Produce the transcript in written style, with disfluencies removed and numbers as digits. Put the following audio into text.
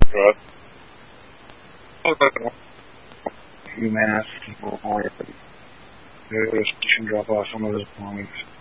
Right. UMass or maybe she can drop off some of his belongings.